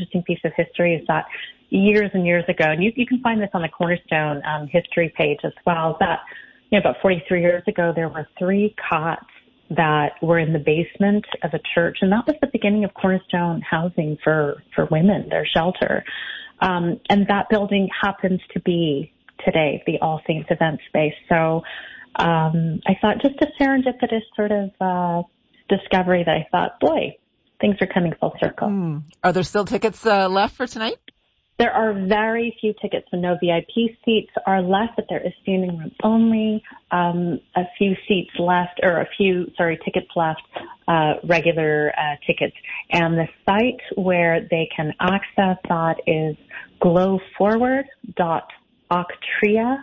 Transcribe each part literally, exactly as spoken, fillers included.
interesting piece of history is that years and years ago, and you, you can find this on the Cornerstone um, history page as well, that you know, about forty-three years ago, there were three cots that were in the basement of a church, and that was the beginning of Cornerstone housing for, for women, their shelter. Um, and that building happens to be today the All Saints event space. So um, I thought just a serendipitous sort of uh, discovery that I thought, boy, things are coming full circle. Mm. Are there still tickets uh, left for tonight? There are very few tickets, so no V I P seats are left, but there is standing room only. Um, a few seats left, or a few, sorry, tickets left, uh, regular uh, tickets. And the site where they can access that is glowforward dot octria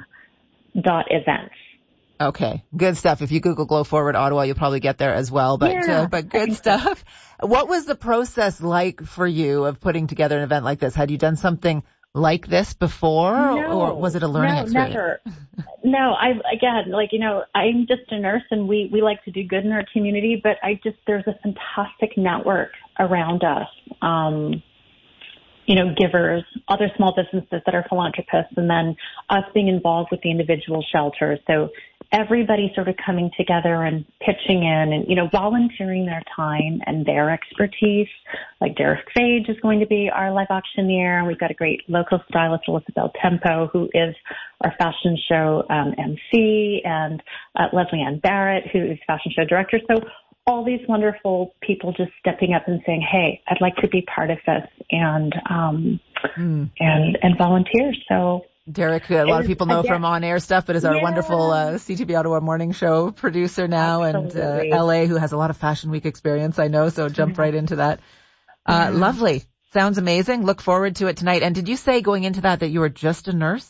dot events. Okay, good stuff. If you Google Glow Forward Ottawa, you'll probably get there as well. But yeah, uh, but good stuff. So. What was the process like for you of putting together an event like this? Had you done something like this before, no, or was it a learning no, experience? Never. No, I again, like you know, I'm just a nurse, and we we like to do good in our community. But I just there's a fantastic network around us. Um, you know, givers, other small businesses that are philanthropists, and then us being involved with the individual shelters. So everybody sort of coming together and pitching in and, you know, volunteering their time and their expertise. Like Derek Fage is going to be our live auctioneer. And we've got a great local stylist, Elizabeth Tempo, who is our fashion show um, M C, and uh, Leslie Ann Barrett, who is fashion show director. So all these wonderful people just stepping up and saying, hey, I'd like to be part of this and, um, mm. and, and volunteer. So Derek, a lot of people know again, from on-air stuff, but is our yeah. wonderful uh, C T V Ottawa morning show producer now, Absolutely. and uh, L A, who has a lot of Fashion Week experience, I know, so jump right into that. Uh, yeah. Lovely. Sounds amazing. Look forward to it tonight. And did you say going into that that you were just a nurse?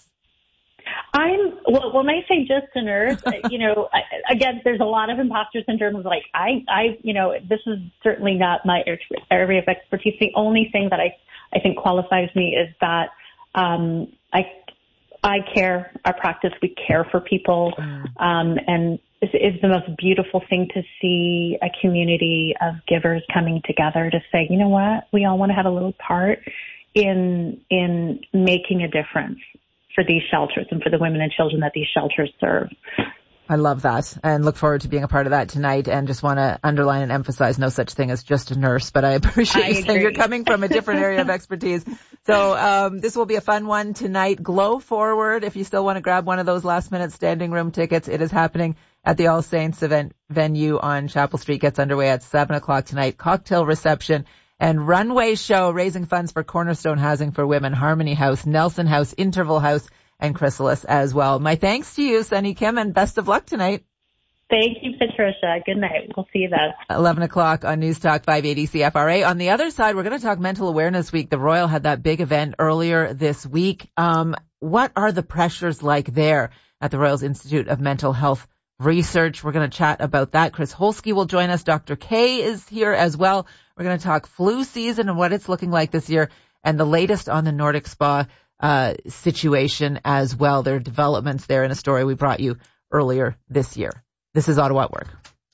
I'm, well, when I say just a nurse, you know, I, again, there's a lot of imposter syndrome of like, I, I, you know, this is certainly not my area of expertise. The only thing that I, I think qualifies me is that, um, I, I care, our practice, we care for people, um, and it's, it's the most beautiful thing to see a community of givers coming together to say, you know what, we all want to have a little part in, in making a difference for these shelters and for the women and children that these shelters serve. I love that and look forward to being a part of that tonight, and just want to underline and emphasize no such thing as just a nurse, but I appreciate I you agree. saying you're coming from a different area of expertise. So um this will be a fun one tonight. Glow Forward, if you still want to grab one of those last minute standing room tickets, it is happening at the All Saints event venue on Chapel Street. Gets underway at seven o'clock tonight. Cocktail reception and runway show raising funds for Cornerstone Housing for Women, Harmony House, Nelson House, Interval House, and Chrysalis as well. My thanks to you, Sunny Kim, and best of luck tonight. Thank you, Patricia. Good night. We'll see you then. eleven o'clock on News Talk five eighty C F R A. On the other side, we're going to talk Mental Awareness Week. The Royal had that big event earlier this week. Um, what are the pressures like there at the Royal's Institute of Mental Health Research? We're going to chat about that. Chris Holsky will join us. Doctor Kay is here as well. We're going to talk flu season and what it's looking like this year, and the latest on the Nordic Spa uh situation as well. There are developments there in a story we brought you earlier this year. This is Ottawa at Work.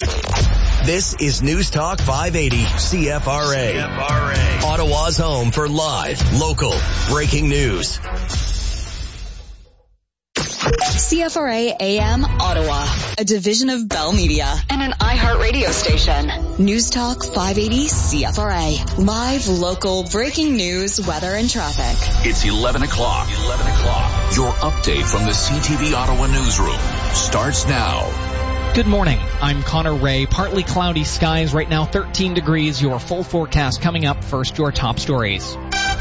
This is News Talk five eighty C F R A. C F R A. Ottawa's home for live, local, breaking news. C F R A A M Ottawa, a division of Bell Media and an iHeartRadio station. News Talk five eighty C F R A. Live, local, breaking news, weather, and traffic. It's eleven o'clock. eleven o'clock. Your update from the C T V Ottawa newsroom starts now. Good morning. I'm Connor Ray. Partly cloudy skies right now, thirteen degrees. Your full forecast coming up. First, your top stories.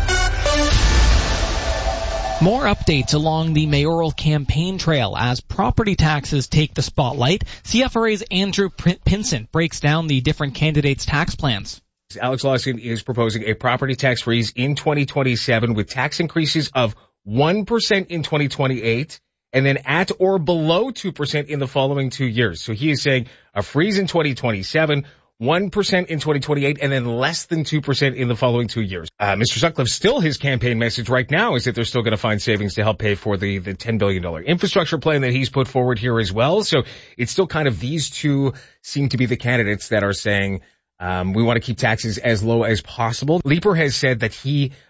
More updates along the mayoral campaign trail as property taxes take the spotlight. C F R A's Andrew Pinson breaks down the different candidates' tax plans. Alex Lawson is proposing a property tax freeze in twenty twenty-seven with tax increases of one percent in twenty twenty-eight and then at or below two percent in the following two years. So he is saying a freeze in twenty twenty-seven, one percent in twenty twenty-eight, and then less than two percent in the following two years. Uh, Mister Sutcliffe, still his campaign message right now is that they're still going to find savings to help pay for the, the ten billion dollars infrastructure plan that he's put forward here as well. So it's still kind of these two seem to be the candidates that are saying, um, we want to keep taxes as low as possible. Leeper has said that he